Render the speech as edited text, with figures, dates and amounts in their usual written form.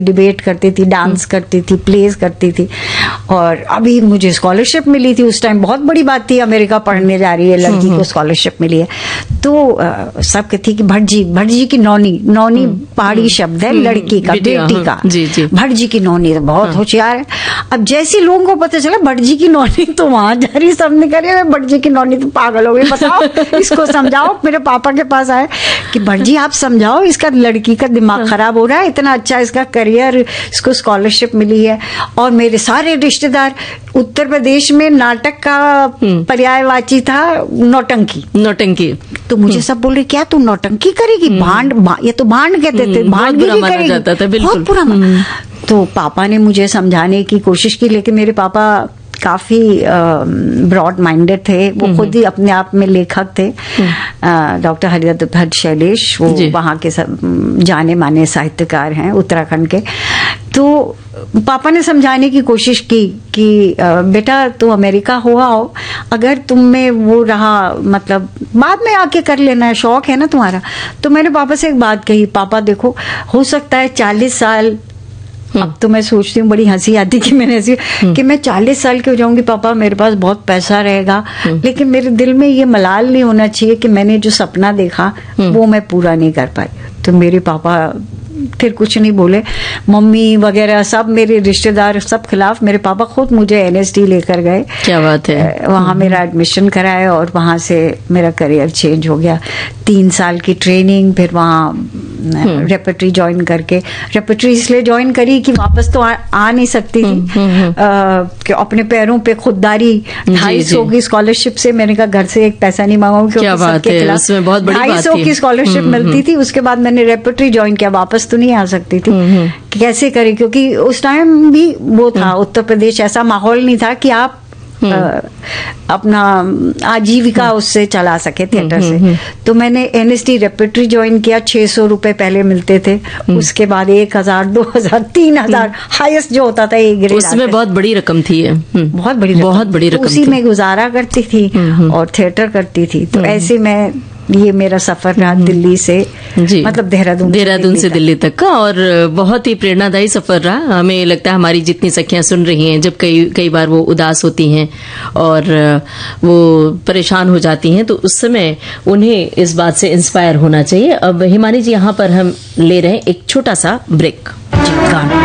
Debate करती थी, dance करती थी, प्लेज करती थी। और अभी मुझे स्कॉलरशिप मिली थी, उस टाइम बहुत बड़ी बात थी, अमेरिका पढ़ने जा रही है लड़की को स्कॉलरशिप मिली है। तो सब कहती कि भटजी की नौनी पहाड़ी शब्द है लड़की का, बेटी का। भटजी की नौनी तो बहुत होशियार है। अब जैसे लोगों को पता चला भटजी की नौनी, तो वहां जा रही, सबने कहा भटजी की नौनी तो पागल हो गई, बताओ इसको समझाओ। मेरे पापा के पास आए कि भटजी आप समझाओ, इसका लड़की का दिमाग खराब हो रहा है, इतना अच्छा इसका करियर, इसको स्कॉलरशिप मिली है। और मेरे सारे रिश्तेदार, उत्तर प्रदेश में नाटक का पर्यायवाची था नौटंकी। तो मुझे सब बोल रहे क्या तू नौटंकी करेगी, भांड, ये तो भांड कहते थे, भांडगिरी करेगी, बहुत बुरा माना। तो पापा ने मुझे समझाने की कोशिश की, लेकिन मेरे पापा काफी ब्रॉड माइंडेड थे। वो खुद ही अपने आप में लेखक थे। डॉक्टर हरिदत्त भट्ट शैलेश, वो वहां के जाने माने साहित्यकार हैं उत्तराखंड के। तो पापा ने समझाने की कोशिश की कि बेटा तू अमेरिका हो आओ, अगर तुम में वो रहा, मतलब बाद में आके कर लेना है, शौक है ना तुम्हारा। तो मैंने पापा से एक बात कही, पापा देखो हो सकता है 40 साल, अब तो मैं सोचती हूँ, बड़ी हंसी आती कि मैंने ऐसी कि मैं 40 साल की हो जाऊंगी पापा, मेरे पास बहुत पैसा रहेगा, लेकिन मेरे दिल में ये मलाल नहीं होना चाहिए कि मैंने जो सपना देखा वो मैं पूरा नहीं कर पाई। तो मेरे पापा फिर कुछ नहीं बोले। मम्मी वगैरह सब मेरे रिश्तेदार सब खिलाफ, मेरे पापा खुद मुझे NSD लेकर गए। क्या बात है। वहां मेरा एडमिशन कराया और वहां से मेरा करियर चेंज हो गया। 3 साल की ट्रेनिंग, फिर वहां रेपर्टरी ज्वाइन करके, रेपर्टरी इसलिए ज्वाइन करी कि वापस तो आ नहीं सकती थी, कि अपने पैरों पे खुददारी। 250 की स्कॉलरशिप से, मैंने कहा घर से एक पैसा नहीं मांगूंगी, 250 की स्कॉलरशिप मिलती थी। उसके बाद मैंने रेपर्टरी ज्वाइन किया, वापस तो नहीं आ सकती थी, कैसे करें, क्योंकि उस टाइम भी वो था उत्तर प्रदेश, ऐसा माहौल नहीं था कि आप अपना आजीविका उससे चला सके थिएटर से। तो मैंने NSD रेपर्टरी ज्वाइन किया। 600 रुपए पहले मिलते थे, उसके बाद 1000, 2000, 3000 हाईएस्ट जो होता था एक ग्रेड, उसमें बहुत बड़ी रकम थी। बहुत बड़ी रकम, उसी में गुजारा करती थी और थिएटर करती थी। तो ऐसे में ये मेरा सफर रहा दिल्ली से, मतलब देहरादून से दिल्ली तक का, और बहुत ही प्रेरणादायी सफर रहा। हमें लगता है हमारी जितनी सखियां सुन रही हैं, जब कई बार वो उदास होती हैं और वो परेशान हो जाती हैं, तो उस समय उन्हें इस बात से इंस्पायर होना चाहिए। अब हिमानी जी, यहाँ पर हम ले रहे हैं एक छोटा सा ब्रेक।